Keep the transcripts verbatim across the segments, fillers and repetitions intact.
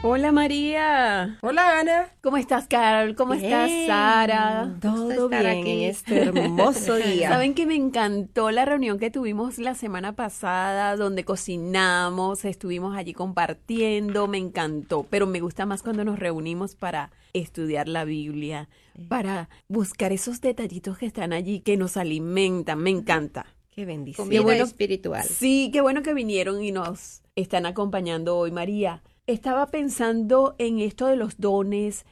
Hola María. Hola Ana. ¿Cómo estás, Carol? ¿Cómo Bien. estás, Sara? Todo bien aquí en este hermoso día. Saben que me encantó la reunión que tuvimos la semana pasada, donde cocinamos, estuvimos allí compartiendo, me encantó, pero me gusta más cuando nos reunimos para estudiar la Biblia, para buscar esos detallitos que están allí, que nos alimentan, me encanta. Qué bendición. Qué bueno, espiritual. Sí, qué bueno que vinieron y nos están acompañando hoy, María. Estaba pensando en esto de los dones,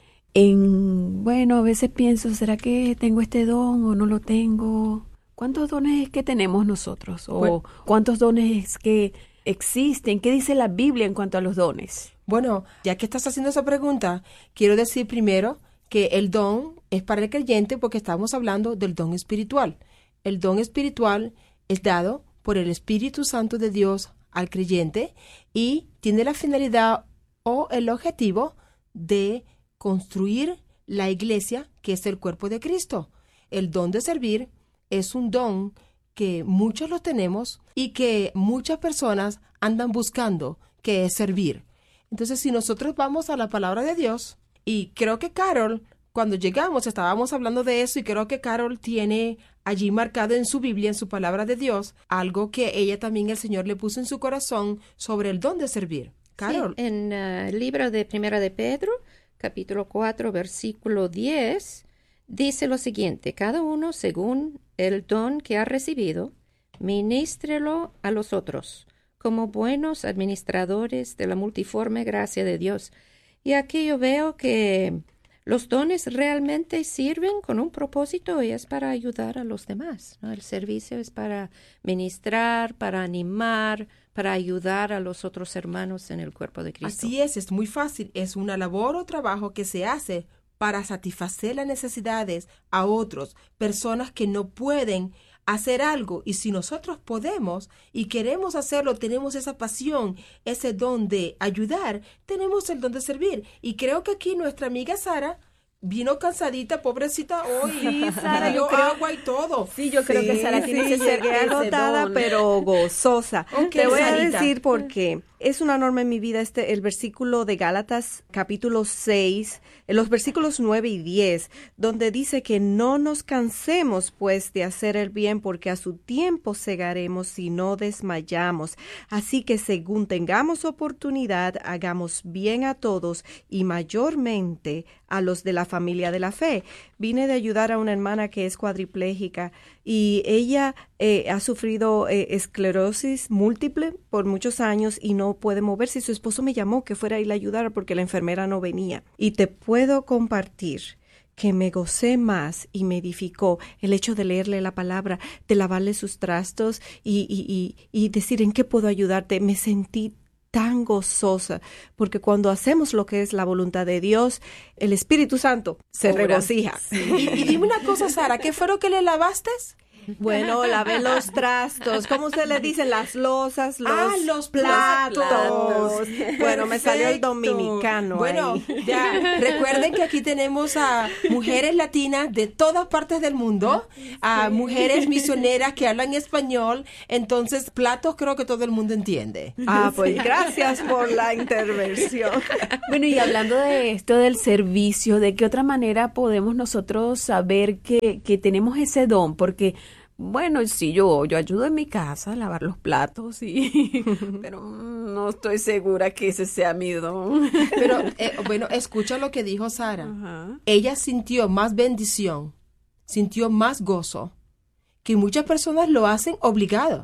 en, bueno, a veces pienso, ¿será que tengo este don o no lo tengo? ¿Cuántos dones es que tenemos nosotros? ¿O Bueno, cuántos dones es que existen? ¿Qué dice la Biblia en cuanto a los dones? Bueno, ya que estás haciendo esa pregunta, quiero decir primero que el don es para el creyente porque estamos hablando del don espiritual. El don espiritual es dado por el Espíritu Santo de Dios al creyente y tiene la finalidad o el objetivo de construir la iglesia, que es el cuerpo de Cristo. El don de servir es un don que muchos lo tenemos y que muchas personas andan buscando, que es servir. Entonces, si nosotros vamos a la palabra de Dios, y creo que Carol, cuando llegamos estábamos hablando de eso, y creo que Carol tiene allí marcado en su Biblia, en su palabra de Dios, algo que ella también el Señor le puso en su corazón sobre el don de servir. Carol. Sí, en uh, el libro de Primera de Pedro, capítulo cuatro, versículo diez, dice lo siguiente: cada uno según el don que ha recibido, ministrelo a los otros, como buenos administradores de la multiforme gracia de Dios. Y aquí yo veo que los dones realmente sirven con un propósito y es para ayudar a los demás, ¿no? El servicio es para ministrar, para animar, para ayudar a los otros hermanos en el cuerpo de Cristo. Así es, es muy fácil. Es una labor o trabajo que se hace para satisfacer las necesidades a otros, personas que no pueden hacer algo. Y si nosotros podemos y queremos hacerlo, tenemos esa pasión, ese don de ayudar, tenemos el don de servir. Y creo que aquí nuestra amiga Sara vino cansadita, pobrecita hoy. Sí, Sara, dio yo creo- agua y todo. Sí, yo creo que Sara tiene sí, que ser llegué ese agotada, don. pero gozosa. Ok, Te voy a Sarita. decir por qué. Es una norma en mi vida este el versículo de Gálatas, capítulo seis, en los versículos nueve y diez, donde dice que no nos cansemos, pues, de hacer el bien, porque a su tiempo segaremos si no desmayamos. Así que según tengamos oportunidad, hagamos bien a todos y mayormente a los de la familia de la fe. Vine de ayudar a una hermana que es cuadriplégica y ella eh, ha sufrido eh, esclerosis múltiple por muchos años y no puede moverse. Y su esposo me llamó que fuera a ir a ayudar porque la enfermera no venía. Y te puedo compartir que me gocé más y me edificó el hecho de leerle la palabra, de lavarle sus trastos y, y, y, y decir en qué puedo ayudarte. Me sentí tan gozosa, porque cuando hacemos lo que es la voluntad de Dios, el Espíritu Santo se Obra. regocija. Y, y dime una cosa, Sara, ¿qué fue lo que le lavaste? Bueno, lavé los trastos, ¿cómo se le dicen? Las losas, los, Ah, los platos. platos. Bueno, me salió el Perfecto. dominicano Bueno, ahí. ya, recuerden que aquí tenemos a mujeres latinas de todas partes del mundo, a mujeres misioneras que hablan español, entonces platos creo que todo el mundo entiende. Ah, pues gracias por la intervención. Bueno, y hablando de esto del servicio, ¿de qué otra manera podemos nosotros saber que, que tenemos ese don? Porque, bueno, sí, yo, yo ayudo en mi casa a lavar los platos, y, pero mm, no estoy segura que ese sea mi don. Pero, eh, bueno, escucha lo que dijo Sara. Ajá. Ella sintió más bendición, sintió más gozo, que muchas personas lo hacen obligado.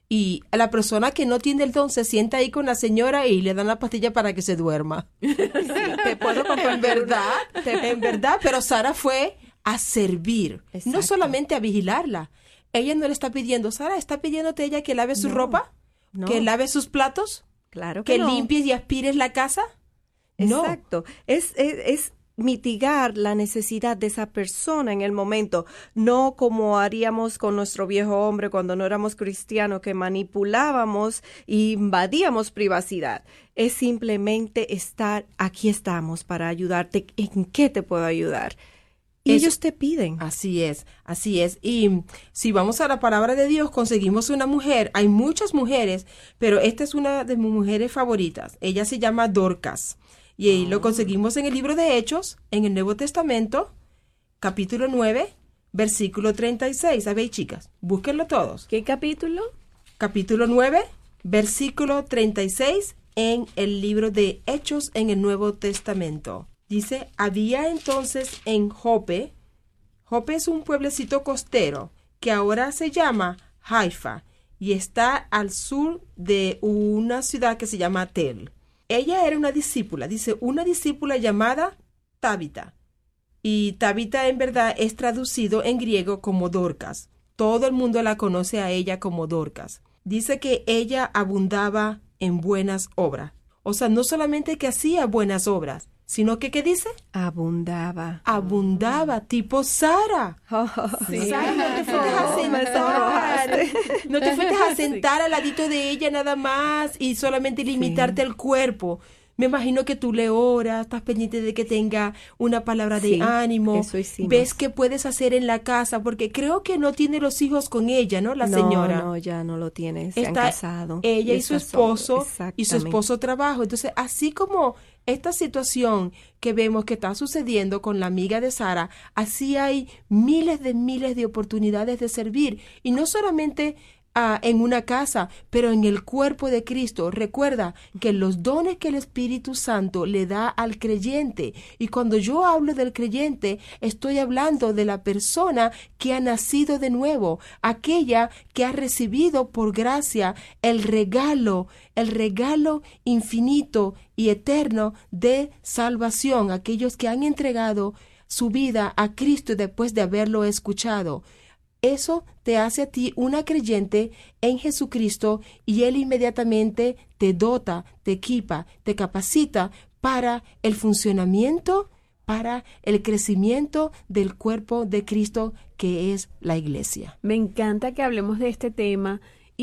Y a la persona que no tiene el don se sienta ahí con la señora y le dan la pastilla para que se duerma. Te puedo En verdad, en verdad, pero Sara fue a servir, no Exacto. solamente a vigilarla. Ella no le está pidiendo, Sara, ¿está pidiéndote ella que lave su No, ropa? no. ¿Que lave sus platos? Claro que, ¿Que no. limpies y aspires la casa? No. Exacto. Es, es, es mitigar la necesidad de esa persona en el momento, no como haríamos con nuestro viejo hombre cuando no éramos cristianos, que manipulábamos e invadíamos privacidad. Es simplemente estar, aquí estamos para ayudarte. ¿En qué te puedo ayudar? Y Eso- ellos te piden. Así es, así es. Y si vamos a la palabra de Dios, conseguimos una mujer. Hay muchas mujeres, pero esta es una de mis mujeres favoritas. Ella se llama Dorcas. Y oh. lo conseguimos en el libro de Hechos, en el Nuevo Testamento, capítulo nueve, versículo treinta y seis. ¿Sabéis, chicas? Búsquenlo todos. ¿Qué capítulo? Capítulo nueve, versículo treinta y seis, en el libro de Hechos en el Nuevo Testamento. Dice, había entonces en Jope, Jope es un pueblecito costero que ahora se llama Haifa y está al sur de una ciudad que se llama Tel. Ella era una discípula, dice, una discípula llamada Tabita. Y Tabita en verdad es traducido en griego como Dorcas. Todo el mundo la conoce a ella como Dorcas. Dice que ella abundaba en buenas obras. O sea, no solamente que hacía buenas obras, sino que, ¿qué dice? Abundaba. Abundaba, tipo Sara. Oh, sí. Sara, no te fuiste a sentar. No te fuiste a sentar al ladito de ella nada más y solamente limitarte sí. el cuerpo. Me imagino que tú le oras, estás pendiente de que tenga una palabra de sí, ánimo. Eso hicimos. Ves qué puedes hacer en la casa, porque creo que no tiene los hijos con ella, ¿no? La no, señora. No, ya no lo tiene, se Está han casado. Ella y, y su esposo, y su esposo trabaja. Entonces, así como esta situación que vemos que está sucediendo con la amiga de Sara, así hay miles de miles de oportunidades de servir. Y no solamente Uh, en una casa, pero en el cuerpo de Cristo. Recuerda que los dones que el Espíritu Santo le da al creyente, y cuando yo hablo del creyente, estoy hablando de la persona que ha nacido de nuevo, aquella que ha recibido por gracia el regalo, el regalo infinito y eterno de salvación, aquellos que han entregado su vida a Cristo después de haberlo escuchado. Eso te hace a ti una creyente en Jesucristo y Él inmediatamente te dota, te equipa, te capacita para el funcionamiento, para el crecimiento del cuerpo de Cristo que es la iglesia. Me encanta que hablemos de este tema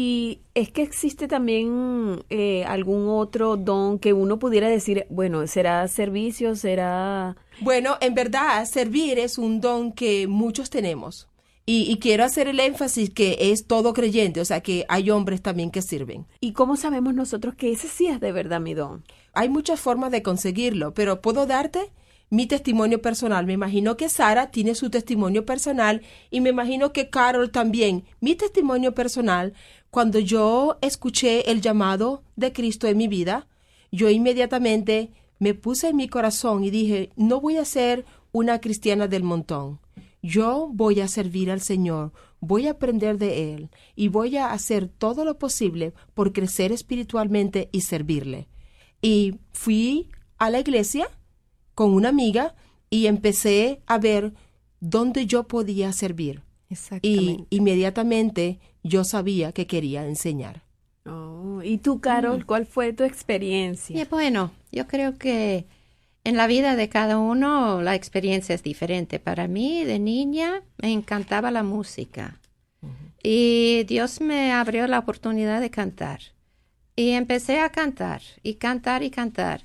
y es que existe también eh, algún otro don que uno pudiera decir, bueno, ¿será servicio? ¿Será...? Bueno, en verdad, servir es un don que muchos tenemos. Y, y quiero hacer el énfasis que es todo creyente, o sea que hay hombres también que sirven. ¿Y cómo sabemos nosotros que ese sí es de verdad mi don? Hay muchas formas de conseguirlo, pero puedo darte mi testimonio personal. Me imagino que Sara tiene su testimonio personal y me imagino que Carol también. Mi testimonio personal, cuando yo escuché el llamado de Cristo en mi vida, yo inmediatamente me puse en mi corazón y dije, no voy a ser una cristiana del montón. Yo voy a servir al Señor, voy a aprender de Él y voy a hacer todo lo posible por crecer espiritualmente y servirle. Y fui a la iglesia con una amiga y empecé a ver dónde yo podía servir. Exactamente. Y inmediatamente yo sabía que quería enseñar. Oh, ¿y tú, Carol, mm. cuál fue tu experiencia? Y bueno, yo creo que en la vida de cada uno la experiencia es diferente. Para mí, de niña, me encantaba la música. Uh-huh. Y Dios me abrió la oportunidad de cantar. Y empecé a cantar, y cantar, y cantar.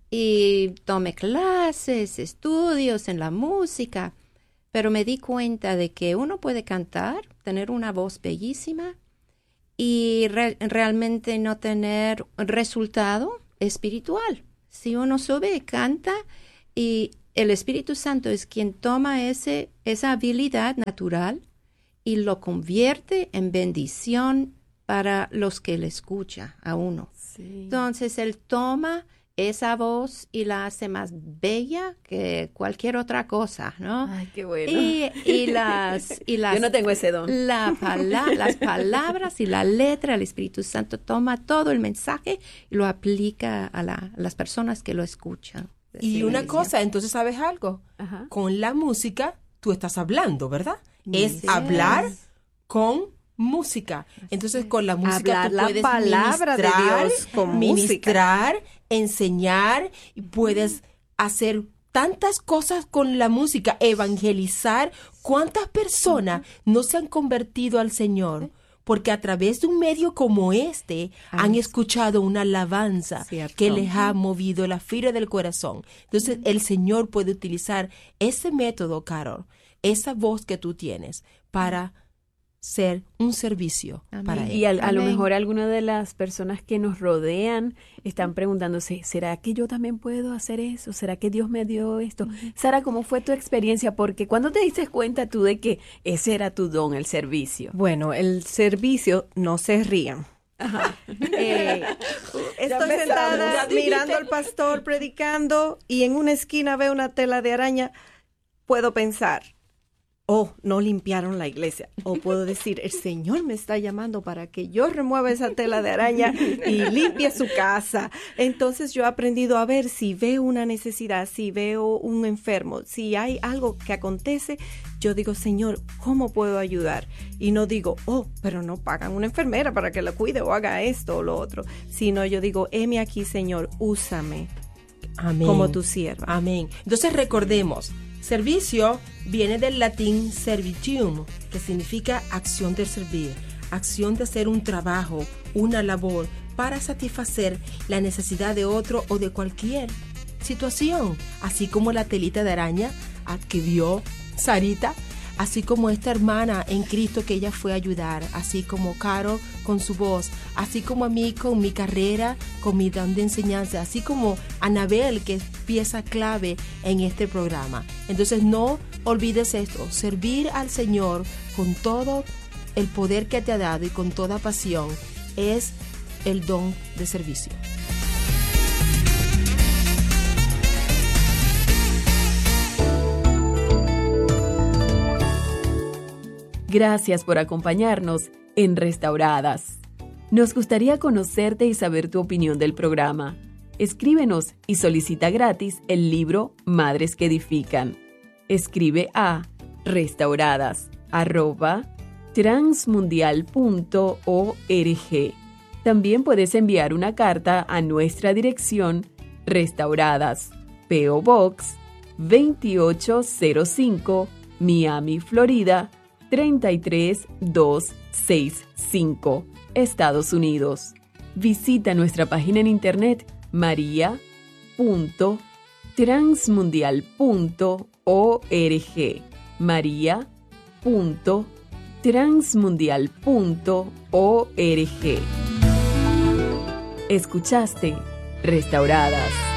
Y tomé clases, estudios en la música. Pero me di cuenta de que uno puede cantar, tener una voz bellísima y re- realmente no tener resultado espiritual. Si uno sube y canta y el Espíritu Santo es quien toma ese, esa habilidad natural y lo convierte en bendición para los que le escuchan a uno. Sí. Entonces, Él toma esa voz y la hace más bella que cualquier otra cosa, ¿no? Ay, qué bueno. Y, y las... Y las Yo no tengo ese don. La pala- las palabras y la letra, el Espíritu Santo toma todo el mensaje y lo aplica a, la, a las personas que lo escuchan. Y una cosa, entonces, ¿sabes algo? Ajá. Con la música, tú estás hablando, ¿verdad? Es sí. hablar con música. Entonces, con la música hablar tú la puedes palabra ministrar, de Dios con ministrar, música. enseñar, y puedes mm. hacer tantas cosas con la música, evangelizar. ¿Cuántas personas mm. no se han convertido al Señor? Porque a través de un medio como este Ay, han escuchado una alabanza cierto. que les ha movido la fibra del corazón. Entonces, mm. el Señor puede utilizar ese método, Carol, esa voz que tú tienes para ser un servicio Amén. para Él. Y a, a lo Amén. mejor algunas de las personas que nos rodean están preguntándose, ¿será que yo también puedo hacer eso? ¿Será que Dios me dio esto? Sara, ¿cómo fue tu experiencia? Porque ¿cuándo te diste cuenta tú de que ese era tu don, el servicio? Bueno, el servicio, no se rían. Eh, estoy empezamos, sentada ya dijiste. mirando al pastor predicando y en una esquina veo una tela de araña. Puedo pensar, oh, no limpiaron la iglesia. O puedo decir, el Señor me está llamando para que yo remueva esa tela de araña y limpie su casa. Entonces yo he aprendido a ver si veo una necesidad, si veo un enfermo, si hay algo que acontece, yo digo, Señor, ¿cómo puedo ayudar? Y no digo, oh, pero no pagan una enfermera para que la cuide o haga esto o lo otro. Sino yo digo, heme aquí, Señor, úsame Amén. como tu sierva. Amén. Entonces recordemos, servicio viene del latín servitium, que significa acción de servir, acción de hacer un trabajo, una labor para satisfacer la necesidad de otro o de cualquier situación, así como la telita de araña que vio Sarita, así como esta hermana en Cristo que ella fue a ayudar, así como Caro con su voz, así como a mí con mi carrera, con mi don de enseñanza, así como Anabel, que es pieza clave en este programa. Entonces no olvides esto, servir al Señor con todo el poder que te ha dado y con toda pasión es el don de servicio. Gracias por acompañarnos en Restauradas. Nos gustaría conocerte y saber tu opinión del programa. Escríbenos y solicita gratis el libro Madres que Edifican. Escribe a restauradas arroba transmundial punto org. También puedes enviar una carta a nuestra dirección Restauradas, P O Box veintiocho cero cinco, Miami, Florida treinta y tres mil doscientos sesenta y cinco, Estados Unidos. Visita nuestra página en internet maria punto transmundial punto org, maria punto transmundial punto org. Escuchaste Restauradas.